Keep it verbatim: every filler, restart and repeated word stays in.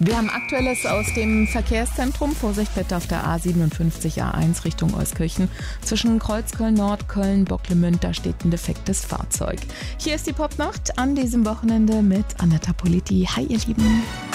Wir haben Aktuelles aus dem Verkehrszentrum. Vorsicht bitte auf der A siebenundfünfzig A eins Richtung Euskirchen. Zwischen Kreuzköln Nord, Köln, Bocklemünd, da steht ein defektes Fahrzeug. Hier ist die Popnacht an diesem Wochenende mit Annetta Politi. Hi ihr Lieben.